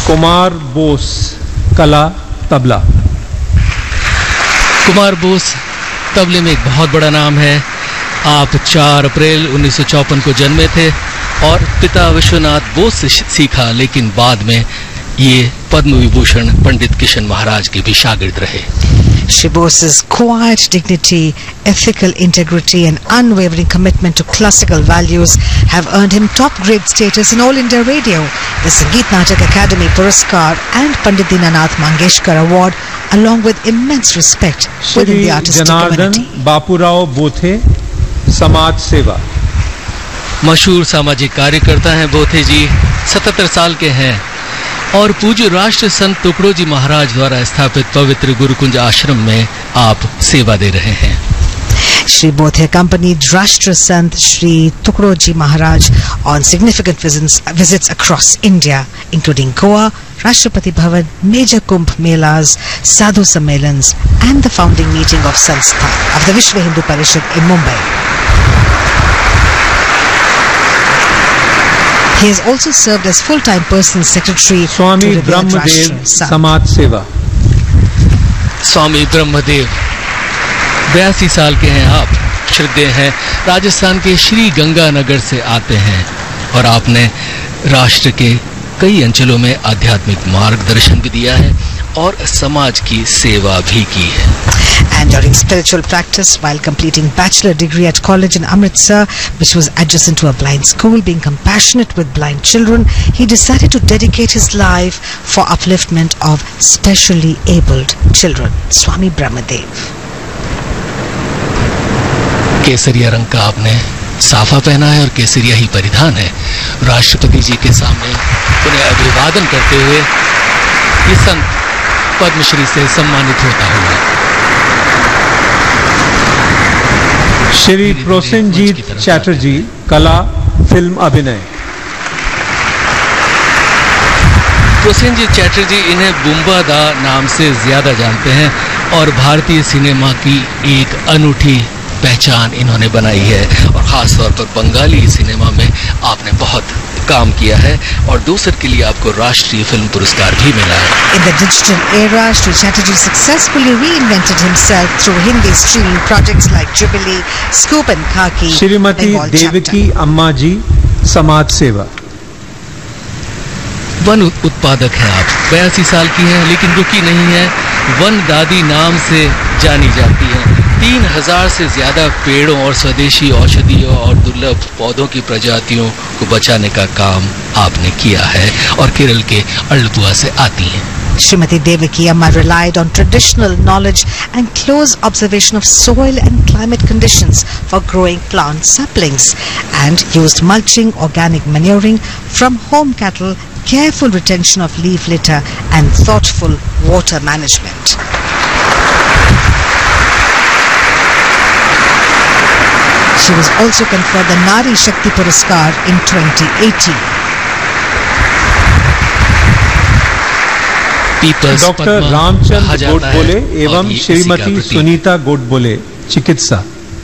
कुमार बोस, कला तबला। कुमार बोस तबले में एक बहुत बड़ा नाम है। आप 4 अप्रैल 1954 को जन्मे थे और पिता विश्वनाथ बोस से सीखा, लेकिन बाद में ये पद्म विभूषण पंडित किशन महाराज के भी शागिर्द रहे। Shri Bose's quiet dignity, ethical integrity and unwavering commitment to classical values have earned him top-grade status in All India Radio, the Sangeet Natak Academy Puraskar and Pandit Dinanath Mangeshkar Award, along with immense respect within the artistic community. Bapurao बोथे, समाज सेवा। मशहूर सामाजिक कार्यकर्ता हैं बोथे जी, 77 साल के हैं और पूज्य राष्ट्र संत टुकड़ो जी महाराज द्वारा स्थापित पवित्र गुरुकुंज आश्रम में आप सेवा दे रहे हैं। Shri Bothe accompanied Rashtra Sant Shri Tukroji Maharaj on significant visits across India, including Goa, Rashtrapati Bhavan, major Kumbh Melas, Sadhu Sammelans, and the founding meeting of Sanstha of the Vishwa Hindu Parishad in Mumbai. He has also served as full-time personal secretary Swami to Brahmadev समाज सेवा। स्वामी ब्रह्मदेव 82 साल के हैं आप, श्रद्धेय हैं, राजस्थान के श्री गंगानगर से आते हैं और आपने राष्ट्र के कई अंचलों में आध्यात्मिक मार्गदर्शन भी दिया है और समाज की सेवा भी की है। And during spiritual practice, while completing bachelor degree at college in Amritsar, which was adjacent to a blind school, being compassionate with blind children, he decided to dedicate his life for upliftment of specially abled children. Swami Brahmadev. केसरिया रंग का आपने साफा पहना है और केसरिया ही परिधान है। राष्ट्रपति जी के सामने उन्हें अभिवादन करते हुए ये संत पद्मश्री से सम्मानित होता हुआ। श्री प्रोसेनजीत चैटर्जी, कला फिल्म अभिनय। प्रोसेनजीत चैटर्जी, इन्हें बुम्बा दा नाम से ज्यादा जानते हैं और भारतीय सिनेमा की एक अनूठी पहचान इन्होंने बनाई है और खास तौर पर बंगाली सिनेमा में आपने बहुत काम किया है और दूसर के लिए आपको राष्ट्रीय फिल्म पुरस्कार भी मिला है। In the digital era, Shri Chatterjee successfully reinvented himself through Hindi streaming projects like Jubilee, Scoop and Khaki. Shrimati Devaki अम्मा जी, समाज सेवा। वन उत्पादक हैं आप, 82 साल की हैं लेकिन रुकी नहीं है, वन दादी नाम से जानी जाती हैं। 3000 से ज्यादा पेड़ों और स्वदेशी औषधियों और दुर्लभ पौधों की प्रजातियों को बचाने का काम आपने किया है और केरल के अल्पुआ से आती हैं। Srimati Devaki Amma relied on traditional knowledge and close observation of soil and climate conditions for growing plant saplings and used mulching, organic manuring from home cattle, careful retention of leaf litter and thoughtful water management. She was also conferred the Nari Shakti Puraskar in 2018. Doctor Ramchandra Godbole एवं श्रीमती सुनीता गोडबोले, चिकित्सा।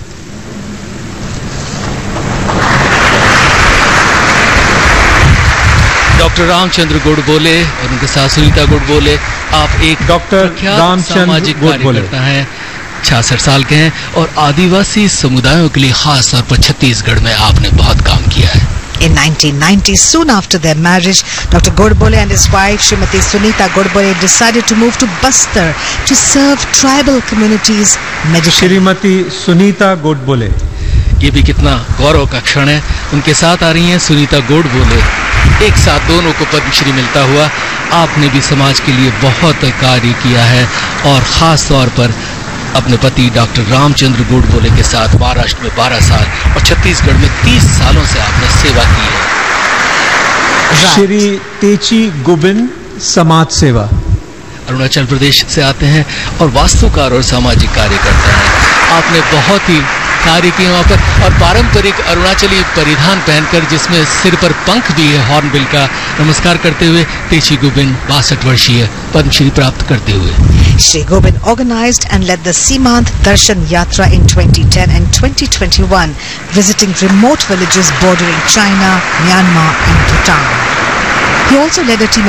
Doctor Ramchandra Godbole और उनके साथ सुनीता गोडबोले, आप एक doctor सामाजिक कार्यकर्ता हैं, 66 साल के हैं और आदिवासी समुदायों के लिए खास तौर पर छत्तीसगढ़ में आपने बहुत काम किया है। In 1990, soon after their marriage, Dr. Godbole and his wife, Srimati Sunita Godbole, decided to move to Bastar to serve tribal communities medically. Shrimati Sunita Godbole, ये भी कितना गौरव का क्षण है, उनके साथ आ रही हैं सुनीता गोडबोले। एक साथ दोनों को पद्मश्री मिलता हुआ, आपने भी समाज के लिए बहुत कार्य किया है और खास तौर पर अपने पति डॉक्टर रामचंद्र गोडबोले के साथ महाराष्ट्र में 12 साल और छत्तीसगढ़ में 30 सालों से आपने सेवा की है। श्री तेची गुबिन, समाज सेवा। अरुणाचल प्रदेश से आते हैं और वास्तुकार और सामाजिक कार्यकर्ता हैं। आपने बहुत ही कार्य किए वहाँ पर और पारंपरिक अरुणाचली परिधान पहनकर जिसमें सिर पर पंख भी है हॉर्नबिल का, नमस्कार करते हुए तेची गुबिन 62 वर्षीय पद्मश्री प्राप्त करते हुए। Shri Gobind organized and led the Simant Darshan Yatra in 2010 and 2021, visiting remote villages bordering China, Myanmar and Bhutan. He also led a team